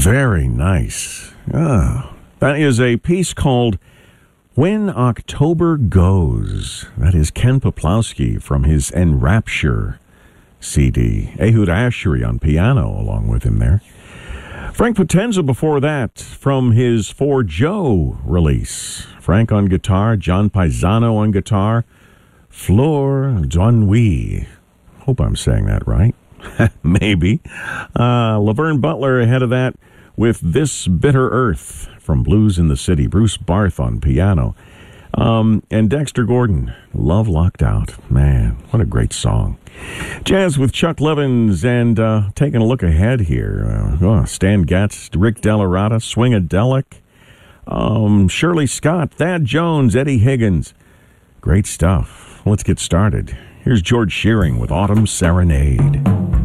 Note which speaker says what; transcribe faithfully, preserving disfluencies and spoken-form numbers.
Speaker 1: Very nice. Ah, that is a piece called When October Goes. That is Ken Poplawski from his Enrapture C D. Ehud Asheri on piano along with him there. Frank Potenza before that from his For Joe release. Frank on guitar, John Paisano on guitar, Fleur d'Ennui. Hope I'm saying that right. Maybe. Uh, Laverne Butler ahead of that with This Bitter Earth from Blues in the City. Bruce Barth on piano. Um, and Dexter Gordon, Love Locked Out. Man, what a great song. Jazz with Chuck Levins, and uh, taking a look ahead here. Uh, oh, Stan Getz, Rick Delarada, Swingadelic, um, Shirley Scott, Thad Jones, Eddie Higgins. Great stuff. Let's get started. Here's George Shearing with Autumn Serenade.